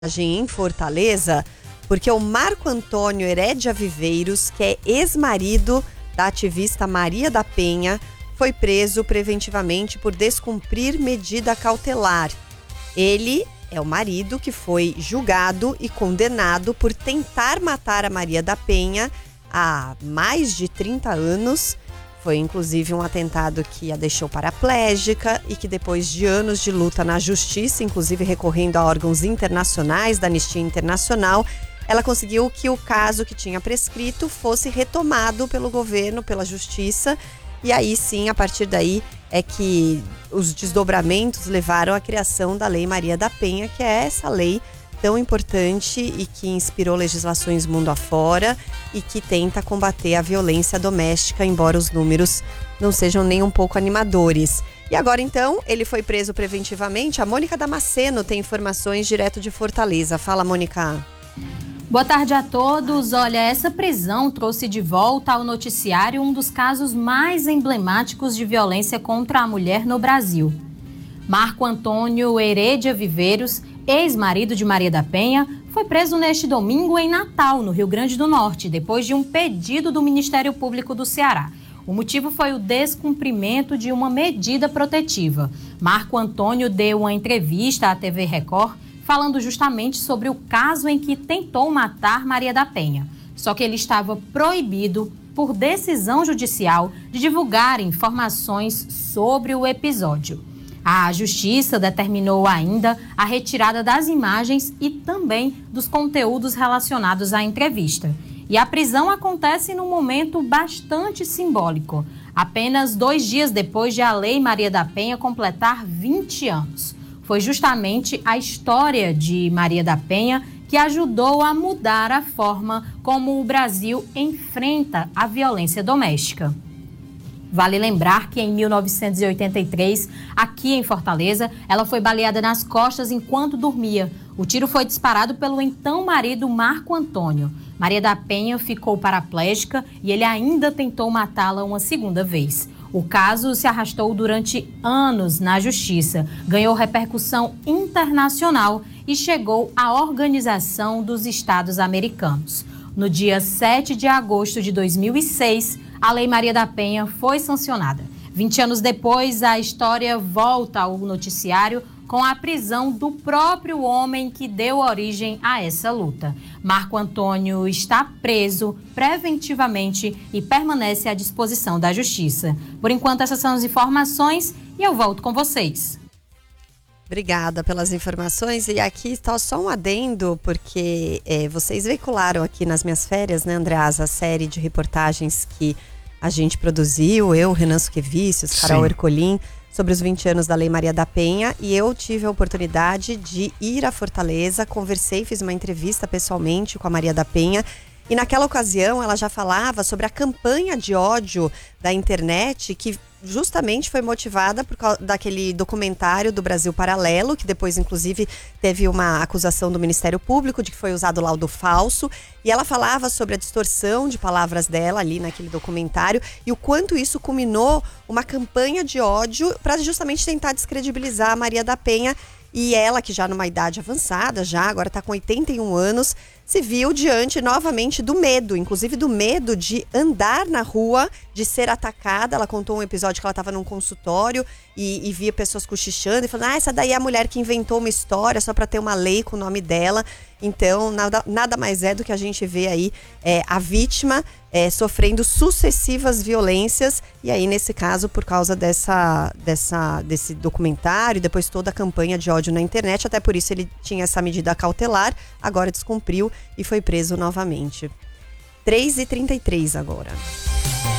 Em Fortaleza, porque o Marco Antônio Herédia Viveiros, que é ex-marido da ativista Maria da Penha, foi preso preventivamente por descumprir medida cautelar. Ele é o marido que foi julgado e condenado por tentar matar a Maria da Penha há mais de 30 anos. Foi inclusive um atentado que a deixou paraplégica e que depois de anos de luta na justiça, inclusive recorrendo a órgãos internacionais da Anistia Internacional, ela conseguiu que o caso que tinha prescrito fosse retomado pelo governo, pela justiça. E aí sim, a partir daí é que os desdobramentos levaram à criação da Lei Maria da Penha, que é essa lei tão importante e que inspirou legislações mundo afora e que tenta combater a violência doméstica, embora os números não sejam nem um pouco animadores. E agora então, ele foi preso preventivamente. A Mônica Damasceno tem informações direto de Fortaleza. Fala, Mônica. Boa tarde a todos. Olha, essa prisão trouxe de volta ao noticiário um dos casos mais emblemáticos de violência contra a mulher no Brasil. Marco Antônio Herédia Viveiros, ex-marido de Maria da Penha, foi preso neste domingo em Natal, no Rio Grande do Norte, depois de um pedido do Ministério Público do Ceará. O motivo foi o descumprimento de uma medida protetiva. Marco Antônio deu uma entrevista à TV Record, falando justamente sobre o caso em que tentou matar Maria da Penha. Só que ele estava proibido, por decisão judicial, de divulgar informações sobre o episódio. A Justiça determinou ainda a retirada das imagens e também dos conteúdos relacionados à entrevista. E a prisão acontece num momento bastante simbólico, apenas 2 dias depois de a Lei Maria da Penha completar 20 anos. Foi justamente a história de Maria da Penha que ajudou a mudar a forma como o Brasil enfrenta a violência doméstica. Vale lembrar que em 1983, aqui em Fortaleza, ela foi baleada nas costas enquanto dormia. O tiro foi disparado pelo então marido Marco Antônio. Maria da Penha ficou paraplégica e ele ainda tentou matá-la uma segunda vez. O caso se arrastou durante anos na justiça, ganhou repercussão internacional e chegou à Organização dos Estados Americanos. No dia 7 de agosto de 2006, a Lei Maria da Penha foi sancionada. 20 anos depois, a história volta ao noticiário com a prisão do próprio homem que deu origem a essa luta. Marco Antônio está preso preventivamente e permanece à disposição da Justiça. Por enquanto, essas são as informações e eu volto com vocês. Obrigada pelas informações. E aqui está só um adendo, porque vocês veicularam aqui nas minhas férias, né, Andreasa, a série de reportagens que a gente produziu, eu, Renan Suquevicius, Carol Ercolim, sobre os 20 anos da Lei Maria da Penha. E eu tive a oportunidade de ir a Fortaleza, conversei, fiz uma entrevista pessoalmente com a Maria da Penha. E naquela ocasião ela já falava sobre a campanha de ódio da internet que justamente foi motivada por causa daquele documentário do Brasil Paralelo, que depois inclusive teve uma acusação do Ministério Público de que foi usado laudo falso. E ela falava sobre a distorção de palavras dela ali naquele documentário e o quanto isso culminou uma campanha de ódio para justamente tentar descredibilizar a Maria da Penha. E ela, que já numa idade avançada, agora está com 81 anos, se viu diante novamente do medo, inclusive do medo de andar na rua, de ser atacada. Ela contou um episódio que ela estava num consultório e via pessoas cochichando e falando: essa daí é a mulher que inventou uma história só para ter uma lei com o nome dela. Então, nada mais é do que a gente vê aí a vítima sofrendo sucessivas violências. E aí, nesse caso, por causa desse documentário e depois toda a campanha de ódio na internet, até por isso ele tinha essa medida cautelar, agora descumpriu e foi preso novamente. 3h33 agora.